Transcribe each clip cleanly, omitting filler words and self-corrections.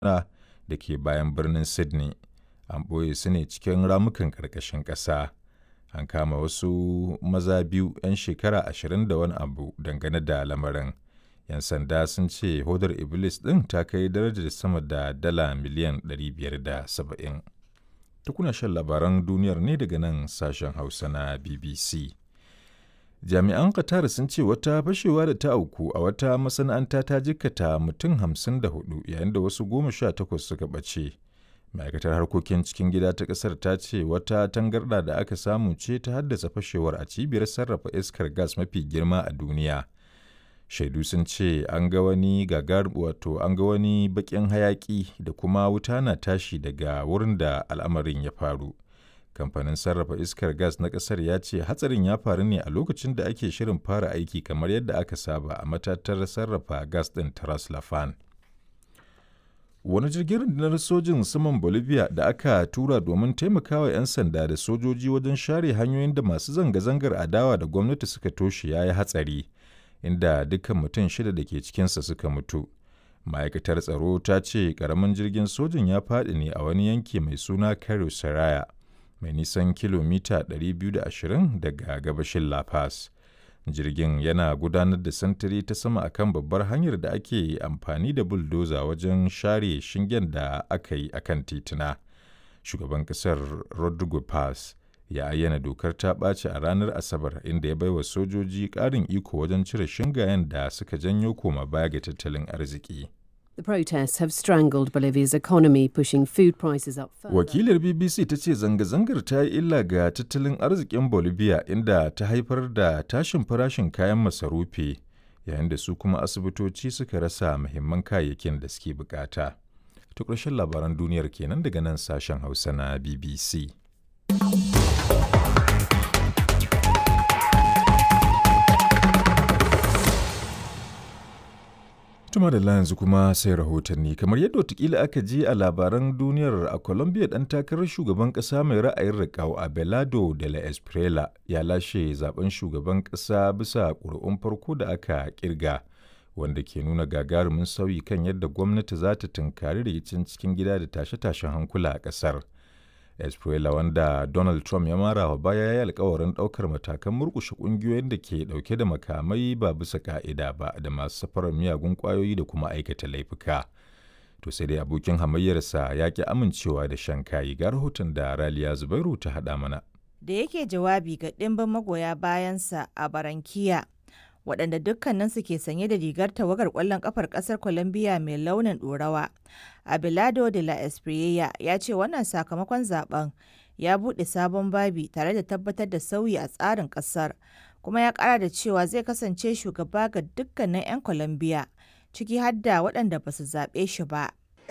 da ke bayan birnin Sydney. An ɓoye su ne cikin ramukan ƙarƙashin ƙasa. An kama wasu maza biyu 'yan shekara 20 da wani abu dangane da lamarin. 'Yan sanda sun ce hodar Iblis ɗin ta kai darajar sama da dala miliyan 570. Tukuna shan labaran duniyar ne daga nan sashen Hausa na BBC. Jami'an Qatar sun ce wata fashewa da ta auku a wata masana'anta ta jikkata mutum 54 yayin da wasu 18 suka ɓace. Ma'aikatar harkokin cikin gida ta ƙasar ta ce wata tangarɗa da aka samu ce ta haddasa fashewar a cibiyar sarrafa iskar gas mafi girma a duniya. Shaidu sun ce an ga wani baƙin hayaƙi da kuma wuta na tashi daga wurin da al'amarin ya faru. Kamfanin sarrafa iskar gas na ƙasar ya ce hatsarin ya faru ne a lokacin da ake shirin fara aiki kamar yadda aka saba a matatar sarrafa gas ɗin ta Ras Laffan. Wani jirgin rundunar sojin saman Bolivia da aka tura domin taimakawa 'yan sanda da sojoji wajen share hanyoyin da masu zanga-zangar adawa da gwamnati suka toshe ya yi hatsari, inda dukkan mutum 6 da ke cikinsa suka mutu. Ma'aikatar tsaro ta ce ƙaramin jirgin sojin ya faɗi ne a wani yanki mai suna Cayo Saraya, mai nisan kilomita 220 daga gabashin La Paz. Jirgin yana gudanar da sintiri ta sama akan babbar hanyar da ake amfani da buldoza wajen share shingen da aka yi akan tituna. Shugaban ƙasar Rodrigo Paz ya ayyana dokar ta ɓaci a ranar Asabar, inda ya baiwa sojoji ƙarin iko wajen cire shingayen da suka janyo koma baya ga tattalin arziki. The protests have strangled Bolivia's economy, pushing food prices up further. Wakilar BBC ta ce zanga-zangar ta yi illa ga tattalin arzikin Bolivia, inda ta haifar da tashin farashin kayan masarufi, yayin da su kuma asibitoci suka rasa muhimman kayayyakin da suke bukata. Ta ƙarshen labaran duniyar kenan daga nan sashen Hausa na BBC. Tuma da yanzu kuma sai rahotanni. Kamar yadda watakila aka ji a labaran duniyar, a Colombia ɗan takarar shugaban ƙasa mai ra'ayin riƙau Abelardo de la Espriella ya lashe zaben shugaban ƙasa bisa ƙuri'un farko da aka ƙirga, wanda ke nuna gagarumin sauyi kan yadda gwamnati za ta tunkari rikicin cikin gida da tashe-tashen hankula a ƙasar. Espriella, wanda Donald Trump ya mara wa baya, ya yi alkawarin ɗaukar matakan murƙushe ƙungiyoyin da ke ɗauke da makamai ba bisa ƙa'ida ba da masu safarar miyagun ƙwayoyi da kuma aikata laifuka. To sai dai abokin hamayyarsa ya ƙi amincewa da shan kayi. Ga rahoton da Raliya Zubairu ta haɗa mana. Da yake jawabi ga ɗimbin magoya bayansa a Barankiya, waɗanda dukkaninsu ke sanye da rigar tawagar ƙwallon ƙafar ƙasar Colombia mai launin ɗorawa. Abelardo de la Espriella ya ce wannan sakamakon zaben ya buɗe sabon babi tare da tabbatar da sauyi a tsarin ƙasar, kuma ya ƙara da cewa zai kasance shugaba ga dukkanin 'yan Colombia, ciki har da waɗanda ba su zaɓe shi ba.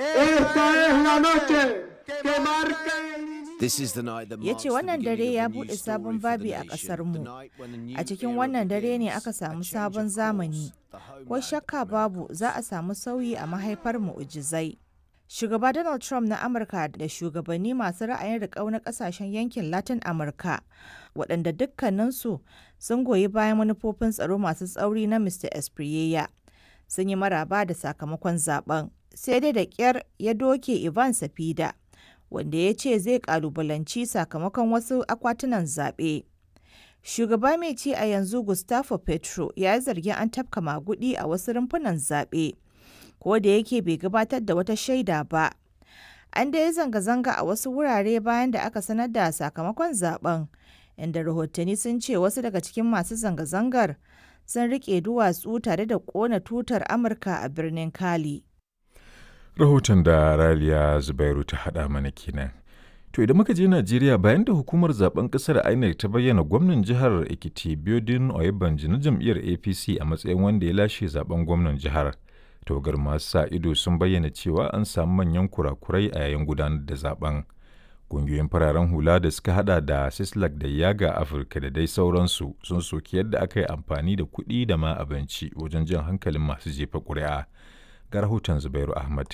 Ya ce wannan dare ya buɗe sabon babi a ƙasarmu. A cikin wannan dare ne aka samu sabon zamani. Ko shakka babu za a samu sauyi a mahaifar mu'ujizai. Shugaba Donald Trump na Amurka da shugabanni masu ra'ayin riƙau na ƙasashen yankin Latin Amurka, waɗanda dukkaninsu sun goyi bayan manufofin tsaro masu tsauri na Mr. Espriella, sun yi maraba da sakamakon zaben. Sai dai da ƙyar ya doke Ivan Cepeda, wanda ya ce zai kalubalanci sakamakon wasu akwatunan zaɓe. Shugaba mai ci a yanzu Gustavo Petro ya yi zargin an tafka magudi a wasu rumfunan zaɓe, ko da yake bai gabatar da wata shaida ba. An dai yi zanga-zanga a wasu wurare bayan da aka sanar da sakamakon zaben, inda rahotanni sun ce wasu daga cikin masu zanga-zangar sun riƙe duwatsu tare da ƙona tutar Amurka a birnin Cali. Rahoton da Raliya Zubairu ta haɗa mana kenan. To idan muka je Najeriya, bayan da hukumar zaben ƙasar INEC ta bayyana gwamnan jihar Ekiti Biodun Oyebanji na jam'iyyar APC a matsayin wanda ya lashe zaben gwamnan jihar, tawagar masu sa ido sun bayyana cewa an samu manyan kurakurai a yayin gudanar da zaben. Ƙungiyoyin fararen hula da suka hada da Sislak da Yaga Afirka da dai sauransu sun soki yadda aka yi amfani da kuɗi da ma abinci wajen jan hankalin masu jefa ƙuri'a. Ga rahoton Zubairu Ahmad.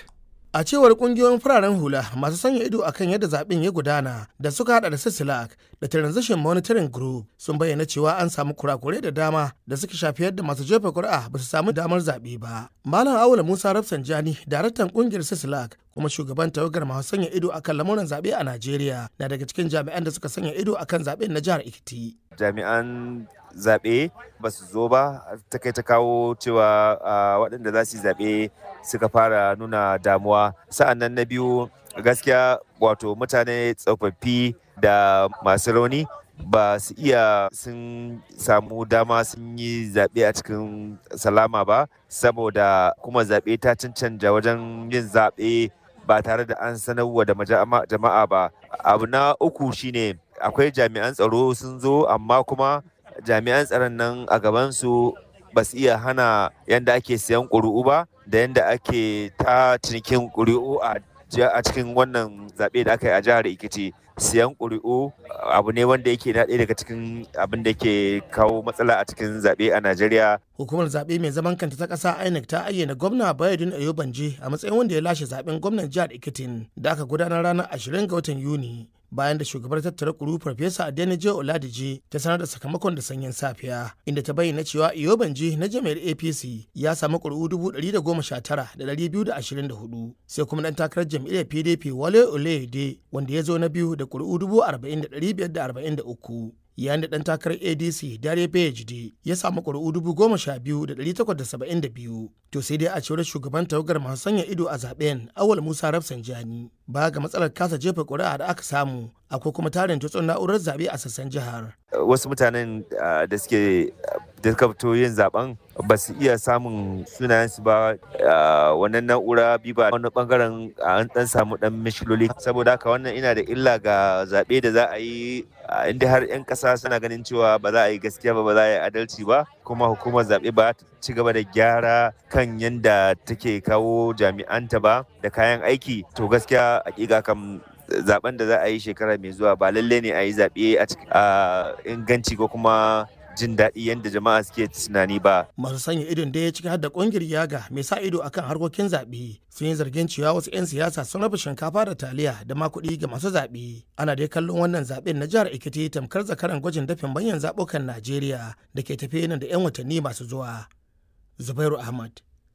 A cewar kungiyoyin fararen hula masu sanya ido akan yadda zaben ya gudana da suka hada da Sisilak da Transition Monitoring Group sun bayyana cewa an samu kurakurai da dama da suka shafi yadda masu jefa kuri'a ba su samu damar zaɓe ba. Malam Awula Musa Rafsanjani, daraktan kungiyar Sisilak kuma shugaban tawagar masu sanya ido akan lamuran zaɓe a Najeriya, na daga cikin jami'an da suka sanya ido akan zaɓen na jihar Ekiti. Jami'an zaɓe ba su zo ba, ta kai ta kawo cewa waɗanda za su yi zaɓe suka fara nuna damuwa. Sa'annan na biyu, gaskiya wato mutane tsofaffi da masu rauni ba su iya sun samu dama sun yi zaɓe a cikin salama ba, saboda kuma zaɓe ta cancanja wajen yin zaɓe ba tare da an sanarwa da jama'a ba. Abu na uku shine akwai jami'an tsaro sun zo, amma kuma jami'an tsaron nan a gabansu ba su iya hana yadda ake siyan ƙuri'u ba da yadda ake ta cinikin ƙuri'u a cikin wannan zaɓe da aka yi a jihar Ekiti. Siyan ƙuri'u abu ne wanda yake na ɗaya daga cikin abin da ke kawo matsala a cikin zaɓe a Najeriya. Hukumar zaɓe mai zaman kanta ta ƙasa INEC ta ayyana gwamna Bayodun Ayobanje a matsayin wanda ya lashe zaɓen gwamnan jihar Ekitin da aka gudanar ranar 20 ga watan Yuni, bayan da shugabar tattara ƙuri'u Farfesa Adenije Oladije ta sanar da sakamakon da sanyin safiya, inda ta bayyana cewa Ayobanje na jami'ar APC ya samu ƙuri'u 119,224, sai kuma ɗan takarar jam'iyyar PDP Wale Oluyede wanda ya zo na biyu da ƙuri'u 40,543. yayin da ɗan takarar ADC Dare Bayejide ya samu ƙuri'u 12,872. To sai dai a cewar shugaban tawagar masu sanya ido a zaben Awal Musa Rafsanjani, ba ga matsalar kasa jefa ƙuri'a da aka samu, akwai kuma tarin tutsun na'urar zaɓe a sassan jihar. Wasu mutanen da suka fito yin zaben ba su iya samun sunayensu ba, wannan na'ura biba wani bangaren an dan samu dan mishiloli, saboda haka wannan ina da illa ga zaɓe da za a yi, inda har 'yan ƙasa suna ganin cewa ba za a yi gaskiya ba za a yi adalci ba, kuma hukumar zaɓe ba ta ci gaba da gyara kan yadda take kawo jami'anta ba da kayan aiki, to gaskiya hakika kam zaben da za a yi shekara mai zuwa ba lalle ne a yi zaɓe a inganci ko kuma jin daɗi yadda jama'a suke tunani ba. Masu sanya idon da ya ciki har da ƙungiyar Yaga mai sa ido akan harkokin zaɓe sun yi zargin cewa wasu 'yan siyasa sun raba shinkafa da taliya da ma kuɗi ga masu zaɓe. Ana dai kallon wannan zaɓen na jihar Ekiti tamkar zakaran gwajin dafin manyan zaɓukan Najeriya da ke tafiye nan da 'yan watanni masu zuwa. Zubairu Ahmad,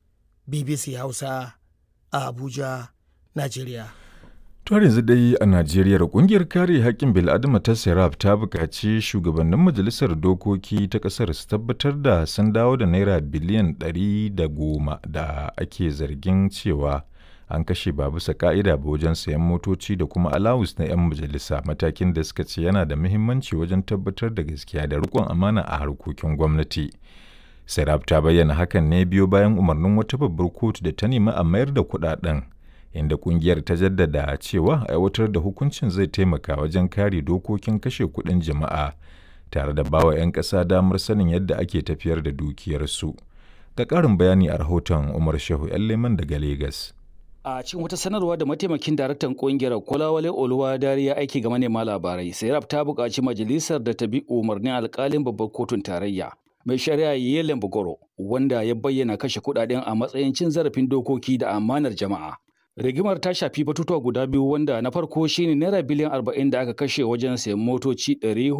BBC Hausa, a Abuja, Najeriya. To yanzu dai a Najeriya kungiyar kare haƙƙin bil'adama ta Serap ta buƙaci shugabannin majalisar dokoki ta ƙasar su tabbatar da sun dawo da naira biliyan 110 da ake zargin cewa an kashe ba bisa ka'ida ba wajen sayan motoci da kuma alawus na 'yan majalisa, matakin da suka ce yana da muhimmanci wajen tabbatar da gaskiya da riƙon amana a harkokin gwamnati. Serap ta bayyana hakan ne biyo bayan umarnin wata babbar kotu da ta nemi a mayar da kuɗaɗen, inda kungiyar ta jaddada cewa aiwatar da hukuncin zai taimaka wajen kare dokokin kashe kuɗin jama'a tare da bawa 'yan ƙasa damar sanin yadda ake tafiyar da dukiyarsu. Ga ƙarin bayani a rahoton Umar Shehu 'yan Leman daga Legas. A cikin wata sanarwa da mataimakin daraktan kungiyar Kolawale Oluwadari ya aiki ga manema labarai, Serap ta buƙaci majalisar da ta bi umarnin alƙalin babbar kotun tarayya mai shari'a Yelen Bugoro, wanda ya bayyana kashe kuɗaɗen a matsayin cin zarafin dokoki da amanar jama'a. Rigimar ta shafi batutuwa guda biyu, wanda na farko shine naira biliyan 40 da aka kashe wajen sayan motoci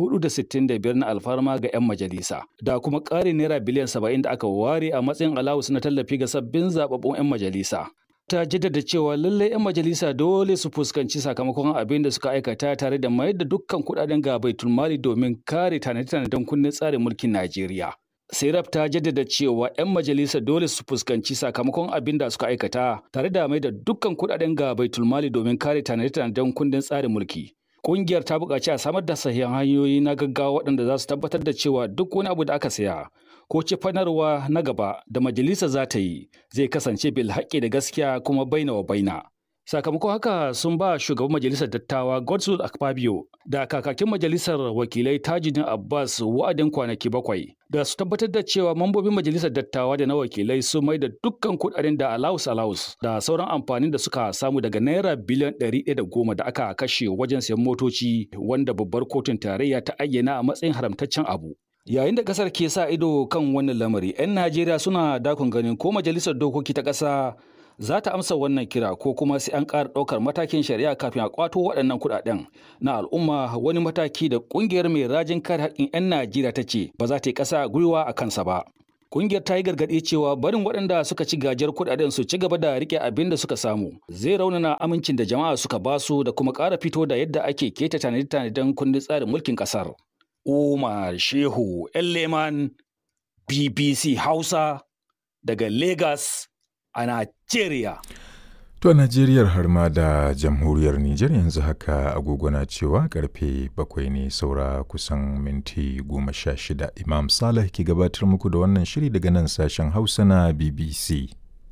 465 na alfarma ga 'yan majalisa, da kuma ƙarin naira biliyan 70 da aka ware a matsayin alawus na tallafi ga sabbin zababbun 'yan majalisa. Ta jaddada cewa lallai 'yan majalisa dole su fuskanci sakamakon abin da suka aikata tare da mayar da dukkan kuɗaɗen ga baitulmali domin kare tanade-tanaden kundin tsarin mulkin Najeriya. Serap ta jaddada cewa 'yan majalisa dole su fuskanci sakamakon abin da suka aikata tare da mai da dukkan kuɗaɗen ga baitulmali domin kare tanade-tanaden kundin tsarin mulki. Ƙungiyar ta buƙaci a samar da sahihan hanyoyi na gaggawa waɗanda za su tabbatar da cewa duk wani abu da aka saya ko cefanarwa na gaba da majalisa za ta yi zai kasance bil haƙƙi da gaskiya kuma baina wa baina. Sakamakon haka sun ba shugaban majalisar dattawa Godswill Akpabio da kakakin majalisar wakilai Tajuddin Abbas wa'adin kwanaki 7 da su tabbatar da cewa mambobin majalisar dattawa da na wakilai sun mai da dukkan kuɗaɗen da alawus da sauran amfanin da suka samu daga naira biliyan 110 da aka kashe wajen sayan motoci, wanda babbar kotun tarayya ta ayyana a matsayin haramtaccen abu. Yayin da kasar ke sa ido kan wannan lamari, 'yan Najeriya suna dakon ganin ko majalisar dokoki ta ƙasa za ta amsa wannan kira ko kuma sai an ƙara ɗaukar matakin shari'a kafin a ƙwato waɗannan kuɗaɗen na al'umma, wani mataki da ƙungiyar mai rajin kare haƙƙin 'yan Najeriya ta ce ba za ta yi ƙasa gwiwa a kansa ba. Ƙungiyar ta yi gargaɗi cewa barin waɗanda suka ci gajiyar kuɗaɗen su ci gaba da riƙe abin da suka samu zai raunana amincin da jama'a suka basu da kuma ƙara fito da yadda ake keta tanade-tanaden kundin tsarin mulkin ƙasar. Umar Shehu Leman, BBC Hausa daga Lagos a Najeriya. To a Najeriyar har ma da jamhuriyar Nijar yanzu haka agogo na cewa karfe 7 ne saura kusan minti 16. Imam Saleh ke gabatar muku da wannan shiri daga nan sashen Hausa na BBC.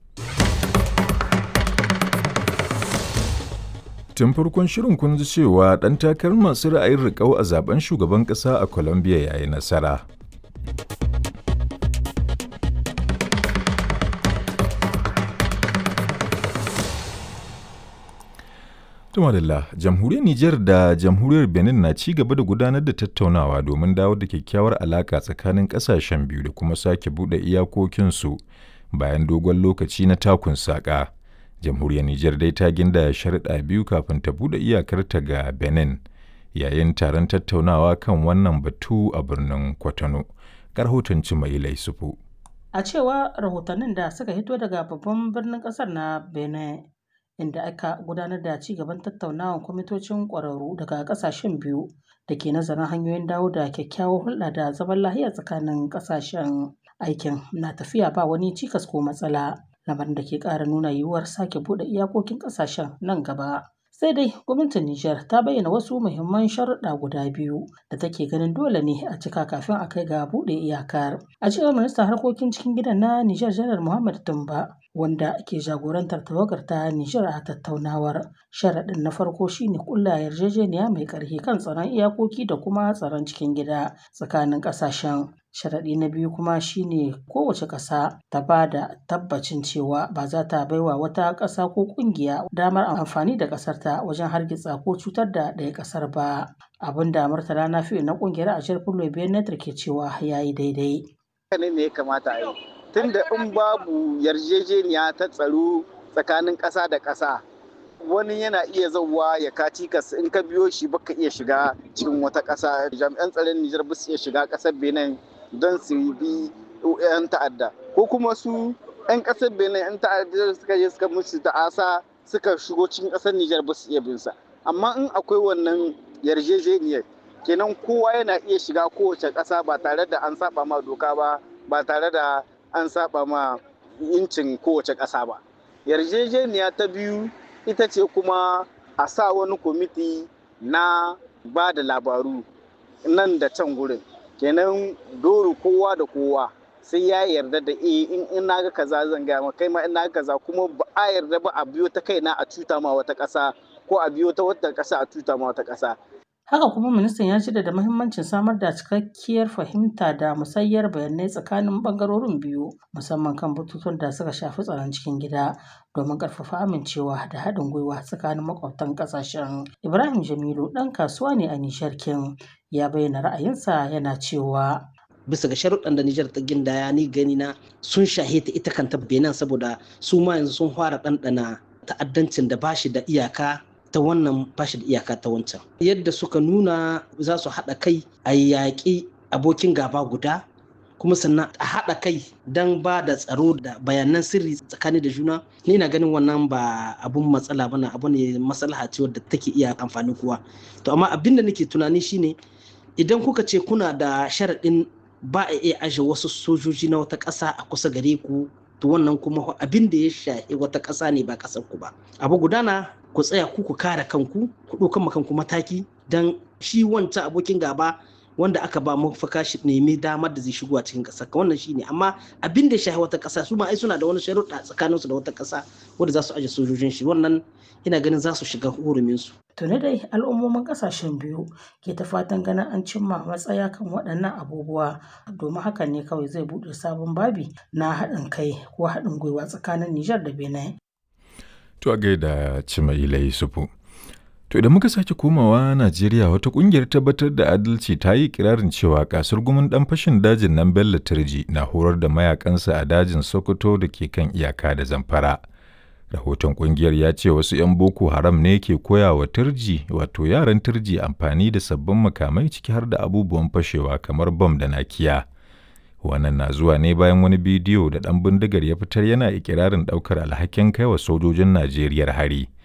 Tun farkon shirin kun ji cewa ɗan takarar masu ra'ayin riƙau a zaben shugaban ƙasa a Colombia ya yi nasara. Tumadalla, jamhuriyar Nijar da jamhuriyar Benin na ci gaba da gudanar da tattaunawa domin dawo da kyakkyawar alaƙa tsakanin ƙasashen biyu da kuma sake buɗe iyakokinsu bayan dogon lokaci na takun saƙa. Jamhuriyar Nijar dai ta ginda sharuɗa biyu kafin ta buɗe iyakarta ga Benin yayin taron tattaunawa kan wannan batu a birnin Kwatano. Rahoton Cimailai Sufu. A cewa rahotannin da suka hito daga babban birnin ƙasar na Benin, inda aka gudanar da ci gaban tattaunawar kwamitocin ƙwararru daga ƙasashen biyu da ke nazarin hanyoyin dawo da kyakkyawar hulɗa da zaman lafiya tsakanin ƙasashen. Aikin na tafiya ba wani cikas ko matsala, lamarin da ke ƙara nuna yiwuwar sake buɗe iyakokin ƙasashen nan gaba. Sai dai gwamnatin Nijar ta bayyana wasu muhimman sharuɗa guda biyu da take ganin dole ne a cika kafin a kai ga buɗe iyakar. A cewar ministan harkokin cikin gidan na Nijar Janar Muhammad Tumba, wanda ke jagorantar tawagar ta Nijar a tattaunawar. Sharaɗin na farko shine ƙulla yarjejeniya mai ƙarfi kan tsaron iyakoki da kuma tsaron cikin gida tsakanin ƙasashen. Sharaɗi na biyu kuma shine kowace ƙasa ta ba da tabbacin cewa ba za ta baiwa wata ƙasa ko ƙungiya damar amfani da ƙasarta wajen hargitsa ko cutar da ɗaya ƙasar ba. Abin da Murtala Nafi'u na ƙungiyar Ashir Fullo Benetar ke cewa ya yi daidai. Ne ya kamata a yi. Tunda in babu yarjejeniya ta tsaro tsakanin ƙasa da ƙasa, wani yana iya zauwa ya kaci kas in ka biyo shi baka iya shiga cikin wata ƙasa. Jami'an tsaron Nijar ba su iya shiga ƙasar Benin don su bi 'yan ta'adda, ko kuma su 'yan ƙasar Benin 'yan ta'adda suka je suka musu ta'asa suka shigo cikin ƙasar Nijar ba su iya bin sa. Amma in akwai wannan yarjejeniyar, kenan kowa yana iya shiga kowace ƙasa ba tare da an saba ma doka ba tare da an saba ma incin kowace ƙasa ba. Yarjejeniya ta biyu ita ce kuma a sa wani kwamiti na ba da labaru nan da can gurin. Kenan dole kowa da kowa sai ya yarda da in na ga kaza zan gaya ma kai ma in na ga kaza, kuma ba a yarda ba a biyo ta kaina a cuta ma wata ƙasa ko a biyo ta wata ƙasa a cuta ma wata ƙasa. Haka kuma ministan ya jaddada muhimmancin samar da cikakkiyar fahimta da musayyar bayanai tsakanin bangarorin biyu, musamman kan batutuwan da suka shafi tsaron cikin gida domin ƙarfafa amincewa da haɗin gwiwa tsakanin makwabtan ƙasashen. Ibrahim Jamilu ɗan kasuwa ne a Nijar kin ya bayyana ra'ayinsa yana cewa bisa ga sharuɗan da Nijar ta gindaya ni gani na sun shahe ta ita kanta Benin, saboda su ma yanzu sun fara ɗanɗana ta'addancin da bashi da iyaka ta wannan bashi da iyaka ta wancan. Yadda suka nuna za su haɗa kai a yaƙi abokin gaba guda, kuma sannan a haɗa kai don ba da tsaro da bayanan sirri tsakani da juna. Ni na ganin wannan ba abun matsala bane, abu ne maslaha ce wadda take iya amfani kowa. To amma abin da nake tunani shine idan kuka ce kuna da sharaɗin ba a iya aje wasu sojoji na wata ƙasa a kusa gare ku, to wannan kuma abin da ya shafi wata ƙasa ne ba ƙasar ku ba. Abu gudana ku tsaya ku kare kanku, ku ɗaukan kanku mataki don shi wancan abokin gaba wanda aka ba mafaka shi nemi damar da zai shigo a cikin ƙasar ka, wannan shine. Amma abin da ya shafi wata ƙasa su ma ai suna da wani sharuɗa tsakaninsu da wata ƙasa wanda za su aje sojojin shi, wannan ina ganin za su shiga hurumin su. Tuni dai al'ummomin ƙasashen biyu ke ta fatan ganin an cimma matsaya kan waɗannan abubuwa, domin hakan ne kawai zai buɗe sabon babi na haɗin kai ko haɗin gwiwa tsakanin Nijar da Benin. To a gaida Cimailai Yusufu. To idan muka sake komawa Najeriya, wata ƙungiyar tabbatar da adalci ta yi kirarin cewa kasar gumin ɗan fashin dajin nan Bello Turji na horar da mayakansa a dajin Sokoto da ke kan iyaka da Zamfara. Rahoton ƙungiyar ya ce wasu 'yan Boko Haram ne ke koya wa turji wato yaran turji amfani da sabbin makamai ciki har da abubuwan fashewa kamar bam da nakiya. Wannan na zuwa ne bayan wani bidiyo da ɗan bindigar ya fitar yana ikirarin ɗaukar alhakin kai wa sojojin Najeriya hari.